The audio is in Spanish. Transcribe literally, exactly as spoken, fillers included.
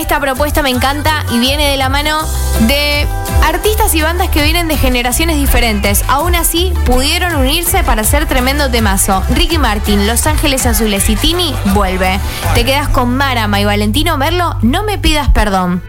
esta propuesta me encanta y viene de la mano de artistas y bandas que vienen de generaciones diferentes. Aún así, pudieron unirse para hacer tremendo temazo. Ricky Martin, Los Ángeles Azules y Tini, vuelve. Te quedas con Marama y Valentino Merlo, No me pidas perdón.